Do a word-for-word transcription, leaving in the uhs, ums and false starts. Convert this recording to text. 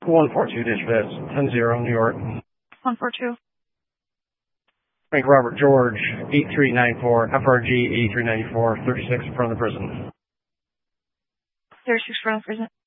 one four two dispatch, ten zero, New York. one four two. Frank Robert George, eight three nine four, F R G eighty-three ninety-four, thirty-six in front of the prison. thirty-six in front of the prison.